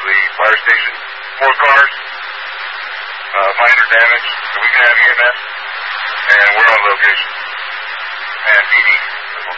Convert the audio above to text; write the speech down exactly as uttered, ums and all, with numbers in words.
the fire station. Four cars, uh, minor damage, so we can have E M S, and we're on location. And P D